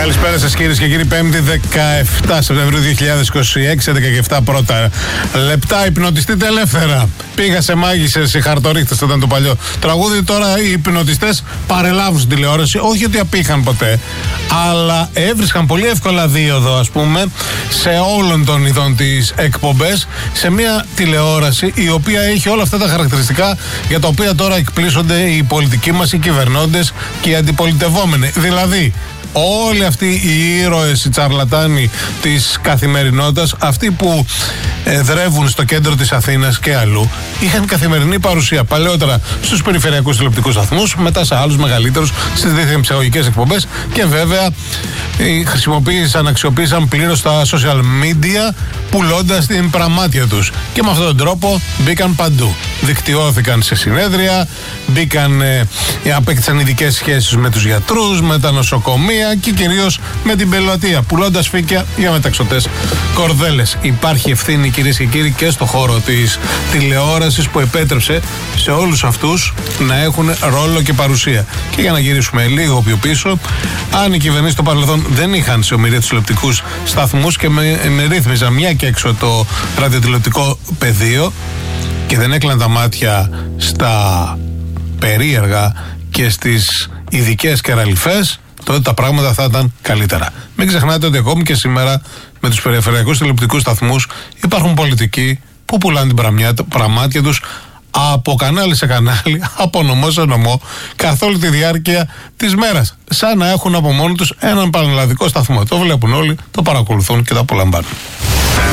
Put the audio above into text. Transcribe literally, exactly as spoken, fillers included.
Καλησπέρα σας κυρίες και κύριοι. Πέμπτη δεκαεφτά Σεπτεμβρίου δύο χιλιάδες είκοσι έξι, έντεκα και επτά πρώτα λεπτά. Υπνοτιστείτε ελεύθερα. Πήγα σε μάγισσες, οι χαρτορίχτες ήταν το παλιό τραγούδι. Τώρα οι υπνοτιστές παρελάβουν στην τηλεόραση. Όχι ότι απήχαν ποτέ, αλλά έβρισκαν πολύ εύκολα δίωδο, ας πούμε, σε όλων των ειδών τις εκπομπές, σε μια τηλεόραση η οποία έχει όλα αυτά τα χαρακτηριστικά για τα οποία τώρα εκπλήσονται οι πολιτικοί μας, οι κυβερνώντες και οι αντιπολιτευόμενοι. Δηλαδή, όλοι αυτοί οι ήρωες, οι τσαρλατάνοι της καθημερινότητας, αυτοί που εδρεύουν στο κέντρο της Αθήνας και αλλού, είχαν καθημερινή παρουσία παλαιότερα στους περιφερειακούς τηλεοπτικούς σταθμούς, μετά σε άλλους μεγαλύτερους, στις διεθνεψαγωγικές εκπομπές και βέβαια χρησιμοποίησαν, αξιοποίησαν πλήρως τα social media, πουλώντας την πραμάτια τους. Και με αυτόν τον τρόπο μπήκαν παντού. Δικτυώθηκαν σε συνέδρια, μπήκαν, ε, απέκτησαν ειδικές σχέσεις με τους γιατρούς, με τα νοσοκομεία και κυρίως με την πελατεία, πουλώντας φύκια για μεταξωτές κορδέλες. Υπάρχει ευθύνη, κυρίες και κύριοι, και στο χώρο της τηλεόρασης που επέτρεψε σε όλους αυτούς να έχουν ρόλο και παρουσία. Και για να γυρίσουμε λίγο πιο πίσω, αν οι κυβερνήσεις στο παρελθόν δεν είχαν σε ομοιρία τους τηλεοπτικούς σταθμούς και με, με ρύθμιζαν μια και έξω το ραδιοτηλεοπτικό πεδίο και δεν έκλαιναν τα μάτια στα περίεργα και στις ειδικές κεραλιφές, τότε τα πράγματα θα ήταν καλύτερα. Μην ξεχνάτε ότι ακόμη και σήμερα με τους περιφερειακούς τηλεοπτικούς σταθμούς υπάρχουν πολιτικοί που πουλάνε την πραμιά, πραμάτια τους από κανάλι σε κανάλι, από νομό σε νομό, καθ' όλη τη διάρκεια της μέρας. Σαν να έχουν από μόνοι τους έναν πανελλαδικό σταθμό. Το βλέπουν όλοι, το παρακολουθούν και το απολαμβάνουν.